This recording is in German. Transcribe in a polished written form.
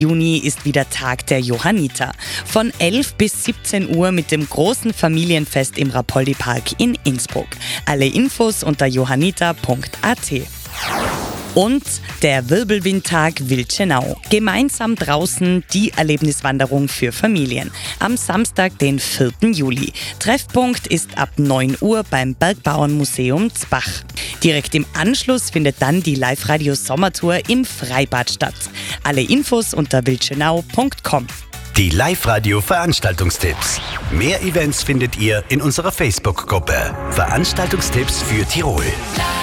Juni ist wieder Tag der Johanniter. Von 11 bis 17 Uhr mit dem großen Familienfest im Rapoldi-Park in Innsbruck. Alle Infos unter johanniter.at. Und der Wirbelwindtag Wildschenau. Gemeinsam draußen die Erlebniswanderung für Familien. Am Samstag, den 4. Juli. Treffpunkt ist ab 9 Uhr beim Bergbauernmuseum Zbach. Direkt im Anschluss findet dann die Live-Radio-Sommertour im Freibad statt. Alle Infos unter wildschenau.com. Die Live-Radio-Veranstaltungstipps. Mehr Events findet ihr in unserer Facebook-Gruppe. Veranstaltungstipps für Tirol.